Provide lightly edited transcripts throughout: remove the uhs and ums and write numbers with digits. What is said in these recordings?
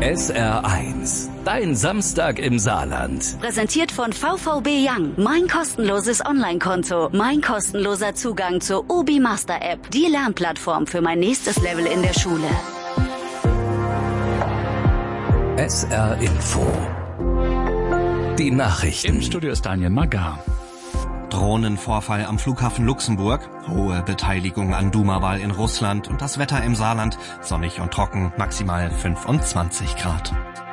SR1, dein Samstag im Saarland. Präsentiert von VVB Young. Mein kostenloses Online-Konto. Mein kostenloser Zugang zur Obi Master App. Die Lernplattform für mein nächstes Level in der Schule. SR Info. Die Nachrichten. Im Studio ist Daniel Magar. Drohnenvorfall am Flughafen Luxemburg, hohe Beteiligung an Duma-Wahl in Russland und das Wetter im Saarland, sonnig und trocken, maximal 25 Grad.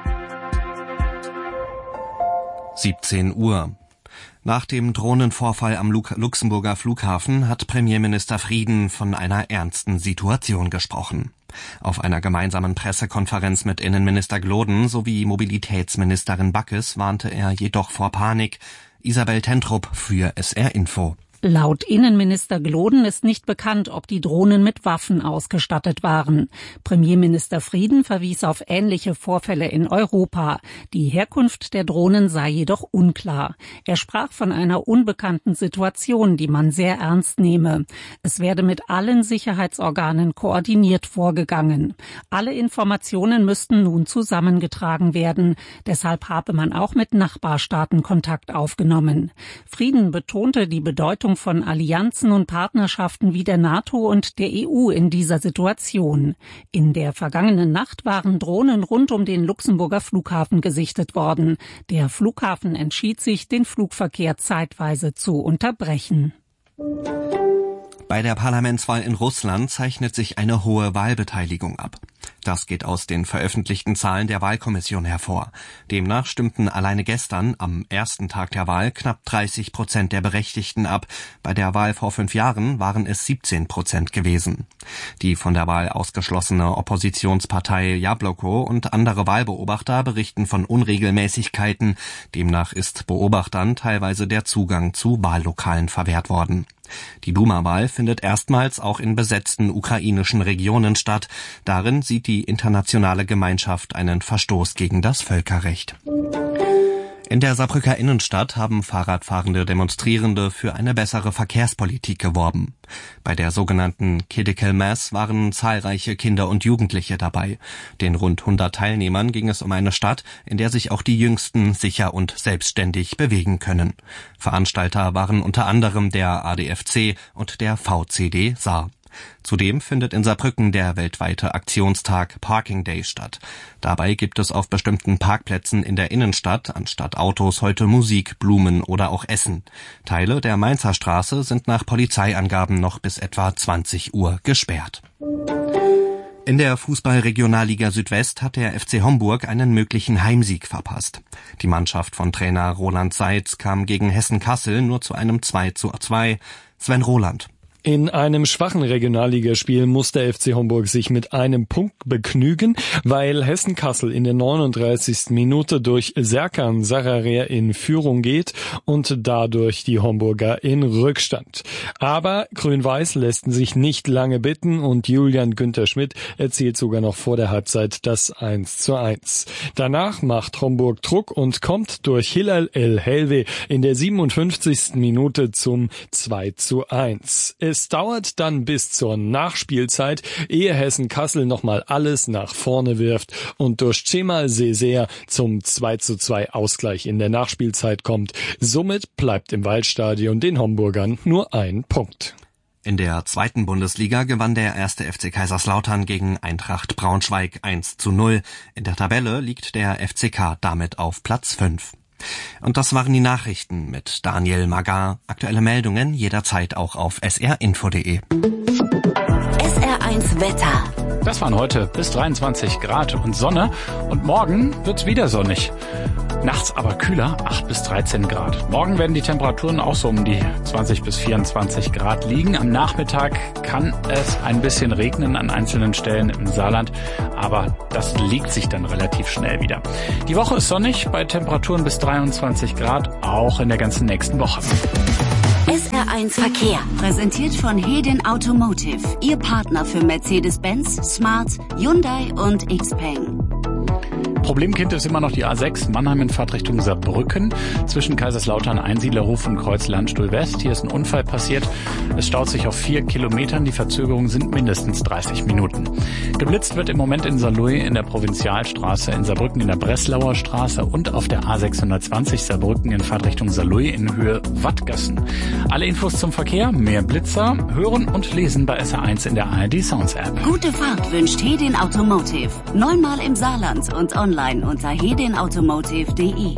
17 Uhr. Nach dem Drohnenvorfall am Luxemburger Flughafen hat Premierminister Frieden von einer ernsten Situation gesprochen. Auf einer gemeinsamen Pressekonferenz mit Innenminister Gloden sowie Mobilitätsministerin Backes warnte er jedoch vor Panik. Isabel Tentrup für SR Info. Laut Innenminister Gloden ist nicht bekannt, ob die Drohnen mit Waffen ausgestattet waren. Premierminister Frieden verwies auf ähnliche Vorfälle in Europa. Die Herkunft der Drohnen sei jedoch unklar. Er sprach von einer unbekannten Situation, die man sehr ernst nehme. Es werde mit allen Sicherheitsorganen koordiniert vorgegangen. Alle Informationen müssten nun zusammengetragen werden. Deshalb habe man auch mit Nachbarstaaten Kontakt aufgenommen. Frieden betonte die Bedeutung von Allianzen und Partnerschaften wie der NATO und der EU in dieser Situation. In der vergangenen Nacht waren Drohnen rund um den Luxemburger Flughafen gesichtet worden. Der Flughafen entschied sich, den Flugverkehr zeitweise zu unterbrechen. Bei der Parlamentswahl in Russland zeichnet sich eine hohe Wahlbeteiligung ab. Das geht aus den veröffentlichten Zahlen der Wahlkommission hervor. Demnach stimmten alleine gestern, am ersten Tag der Wahl, knapp 30% der Berechtigten ab. Bei der Wahl vor 5 Jahren waren es 17% gewesen. Die von der Wahl ausgeschlossene Oppositionspartei Jabloko und andere Wahlbeobachter berichten von Unregelmäßigkeiten. Demnach ist Beobachtern teilweise der Zugang zu Wahllokalen verwehrt worden. Die Duma-Wahl findet erstmals auch in besetzten ukrainischen Regionen statt. Darin sieht die internationale Gemeinschaft einen Verstoß gegen das Völkerrecht. In der Saarbrücker Innenstadt haben Fahrradfahrende Demonstrierende für eine bessere Verkehrspolitik geworben. Bei der sogenannten Kidical Mass waren zahlreiche Kinder und Jugendliche dabei. Den rund 100 Teilnehmern ging es um eine Stadt, in der sich auch die Jüngsten sicher und selbstständig bewegen können. Veranstalter waren unter anderem der ADFC und der VCD Saar. Zudem findet in Saarbrücken der weltweite Aktionstag Parking Day statt. Dabei gibt es auf bestimmten Parkplätzen in der Innenstadt anstatt Autos heute Musik, Blumen oder auch Essen. Teile der Mainzer Straße sind nach Polizeiangaben noch bis etwa 20 Uhr gesperrt. In der Fußball-Regionalliga Südwest hat der FC Homburg einen möglichen Heimsieg verpasst. Die Mannschaft von Trainer Roland Seitz kam gegen Hessen-Kassel nur zu einem 2:2. Sven Roland. In einem schwachen Regionalligaspiel muss der FC Homburg sich mit einem Punkt begnügen, weil Hessen-Kassel in der 39. Minute durch Serkan Sararer in Führung geht und dadurch die Homburger in Rückstand. Aber Grün-Weiß lässt sich nicht lange bitten und Julian Günther Schmidt erzielt sogar noch vor der Halbzeit das 1:1. Danach macht Homburg Druck und kommt durch Hilal El Helwe in der 57. Minute zum 2:1. Es dauert dann bis zur Nachspielzeit, ehe Hessen-Kassel nochmal alles nach vorne wirft und durch Cemal Sezer zum 2:2 Ausgleich in der Nachspielzeit kommt. Somit bleibt im Waldstadion den Homburgern nur ein Punkt. In der zweiten Bundesliga gewann der 1. FC Kaiserslautern gegen Eintracht Braunschweig 1:0. In der Tabelle liegt der FCK damit auf Platz 5. Und das waren die Nachrichten mit Daniel Magar. Aktuelle Meldungen jederzeit auch auf srinfo.de. SR1 Wetter. Das waren heute bis 23 Grad und Sonne und morgen wird's wieder sonnig. Nachts aber kühler, 8 bis 13 Grad. Morgen werden die Temperaturen auch so um die 20 bis 24 Grad liegen. Am Nachmittag kann es ein bisschen regnen an einzelnen Stellen im Saarland, aber das legt sich dann relativ schnell wieder. Die Woche ist sonnig bei Temperaturen bis 23 Grad, auch in der ganzen nächsten Woche. SR1 Verkehr, präsentiert von Hedin Automotive, Ihr Partner für Mercedes-Benz, Smart, Hyundai und Xpeng. Problemkind ist immer noch die A6 Mannheim in Fahrtrichtung Saarbrücken zwischen Kaiserslautern, Einsiedlerhof und Kreuz Landstuhl West. Hier ist ein Unfall passiert. Es staut sich auf 4 Kilometern. Die Verzögerungen sind mindestens 30 Minuten. Geblitzt wird im Moment in Saarlouis in der Provinzialstraße, in Saarbrücken in der Breslauer Straße und auf der A620 Saarbrücken in Fahrtrichtung Saarlouis in Höhe Wattgassen. Alle Infos zum Verkehr, mehr Blitzer, hören und lesen bei SR1 in der ARD Sounds App. Gute Fahrt wünscht Hedin Automotive. 9-mal im Saarland und online unter hedinautomotive.de.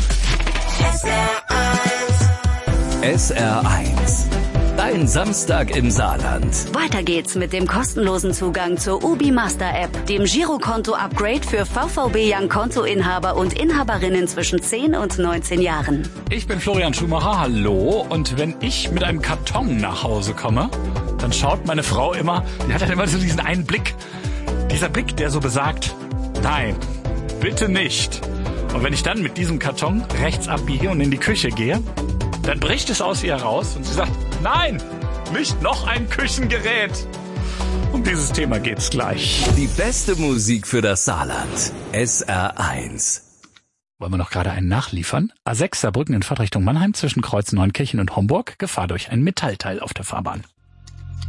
SR1. Dein Samstag im Saarland. Weiter geht's mit dem kostenlosen Zugang zur UBI Master App, dem Girokonto-Upgrade für VVB Young Kontoinhaber und Inhaberinnen zwischen 10 und 19 Jahren. Ich bin Florian Schumacher, hallo. Und wenn ich mit einem Karton nach Hause komme, dann schaut meine Frau immer, die hat dann immer so diesen einen Blick. Dieser Blick, der so besagt, nein, bitte nicht. Und wenn ich dann mit diesem Karton rechts abbiege und in die Küche gehe, dann bricht es aus ihr raus und sie sagt, nein, nicht noch ein Küchengerät. Um dieses Thema geht's gleich. Die beste Musik für das Saarland. SR1. Wollen wir noch gerade einen nachliefern? A6 Saarbrücken in Fahrtrichtung Mannheim zwischen Kreuz Neunkirchen und Homburg. Gefahr durch ein Metallteil auf der Fahrbahn.